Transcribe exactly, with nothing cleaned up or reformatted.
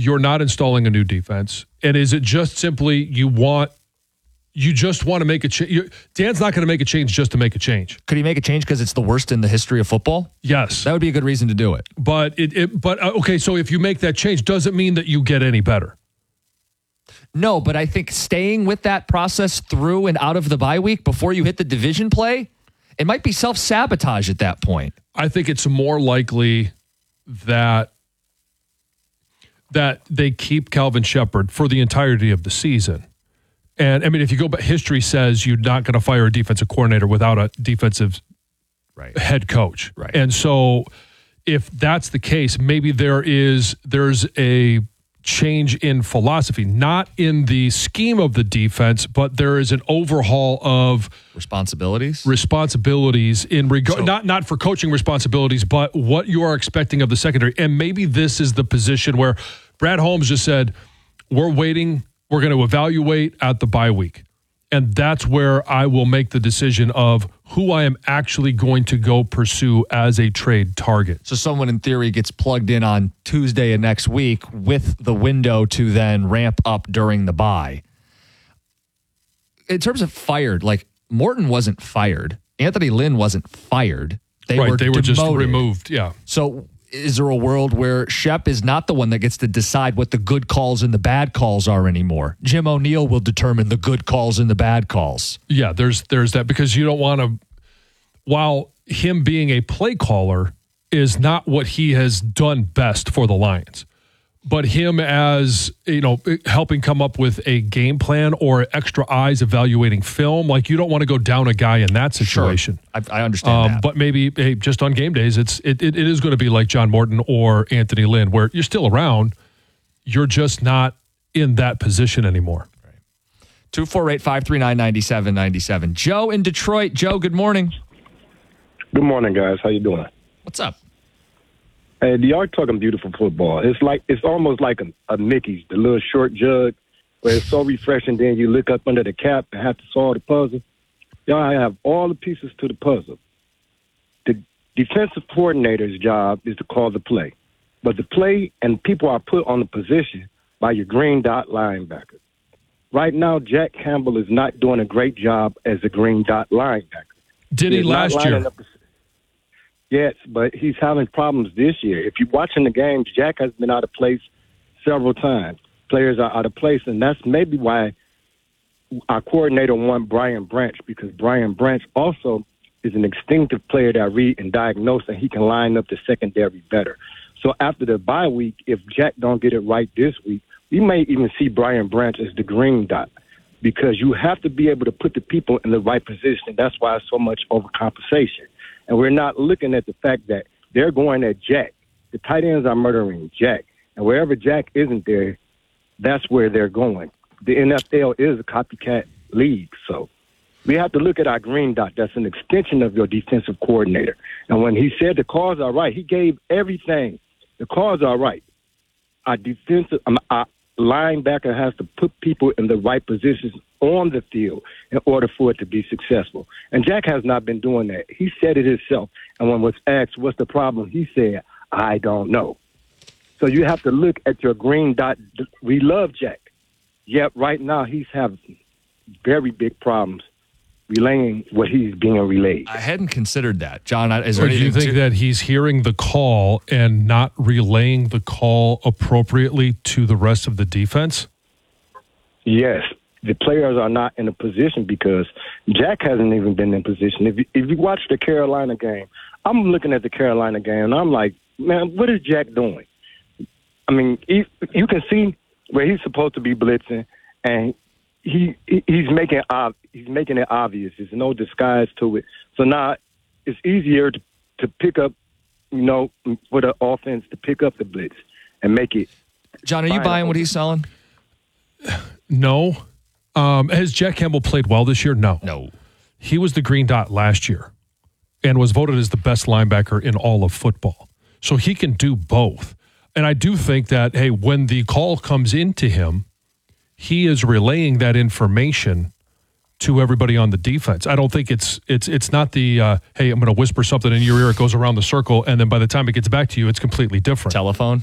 you're not installing a new defense? And is it just simply you want you just want to make a change? Dan's not going to make a change just to make a change. Could he make a change because it's the worst in the history of football? Yes. That would be a good reason to do it. But, it, it but uh, okay, so if you make that change, does it mean that you get any better? No, but I think staying with that process through and out of the bye week before you hit the division play, it might be self-sabotage at that point. I think it's more likely that that they keep Calvin Shepard for the entirety of the season. And, I mean, if you go back, history says you're not going to fire a defensive coordinator without a defensive right. head coach. Right. And so if that's the case, maybe there is there's a change in philosophy, not in the scheme of the defense, but there is an overhaul of responsibilities responsibilities in regard, so, not, not for coaching responsibilities, but what you are expecting of the secondary. And maybe this is the position where Brad Holmes just said, we're waiting, we're going to evaluate at the bye week. And that's where I will make the decision of who I am actually going to go pursue as a trade target. So someone in theory gets plugged in on Tuesday of next week with the window to then ramp up during the bye. In terms of fired, like Morton wasn't fired. Anthony Lynn wasn't fired. They right, were they were demoted. just removed, yeah. So is there a world where Shep is not the one that gets to decide what the good calls and the bad calls are anymore? Jim O'Neill will determine the good calls and the bad calls. Yeah, there's there's that, because you don't want to, while him being a play caller is not what he has done best for the Lions, but him as, you know, helping come up with a game plan or extra eyes evaluating film, like you don't want to go down a guy in that situation. Sure. I, I understand um, that. But maybe hey, just on game days, it's it, it, it is going to be like John Morton or Anthony Lynn, where you're still around, you're just not in that position anymore. Right. two four eight, five three nine, nine seven nine seven. Joe in Detroit. Joe, good morning. Good morning, guys. How you doing? What's up? Hey, y'all talking beautiful football. It's like it's almost like a, a Mickey's, the little short jug, where it's so refreshing. Then you look up under the cap and have to solve the puzzle. Y'all have all the pieces to the puzzle. The defensive coordinator's job is to call the play, but the play and people are put on the position by your green dot linebacker. Right now, Jack Campbell is not doing a great job as a green dot linebacker. Did he, he last year? Yes, but he's having problems this year. If you're watching the games, Jack has been out of place several times. Players are out of place, and that's maybe why our coordinator won Brian Branch, because Brian Branch also is an instinctive player that read and diagnose, and he can line up the secondary better. So after the bye week, if Jack don't get it right this week, we may even see Brian Branch as the green dot, because you have to be able to put the people in the right position. That's why it's so much overcompensation. And we're not looking at the fact that they're going at Jack. The tight ends are murdering Jack. And wherever Jack isn't there, that's where they're going. The N F L is a copycat league. So we have to look at our green dot. That's an extension of your defensive coordinator. And when he said the calls are right, he gave everything. The calls are right. Our defensive, um, our linebacker has to put people in the right positions on the field in order for it to be successful. And Jack has not been doing that. He said it himself. And when was asked, what's the problem? He said, I don't know. So you have to look at your green dot. We love Jack. Yet right now he's having very big problems relaying what he's being relayed. I hadn't considered that. John, is there or do you think to- that he's hearing the call and not relaying the call appropriately to the rest of the defense? Yes. The players are not in a position because Jack hasn't even been in position. If you, if you watch the Carolina game, I'm looking at the Carolina game, and I'm like, man, what is Jack doing? I mean, he, you can see where he's supposed to be blitzing, and he he's making he's making it obvious. There's no disguise to it. So now it's easier to, to pick up, you know, for the offense to pick up the blitz and make it. John, are you buying what he's selling? No. Um, has Jack Campbell played well this year? No. No. He was the green dot last year and was voted as the best linebacker in all of football. So he can do both. And I do think that, hey, when the call comes into him, he is relaying that information to everybody on the defense. I don't think it's it's it's not the, uh, hey, I'm going to whisper something in your ear, it goes around the circle, and then by the time it gets back to you, it's completely different. Telephone?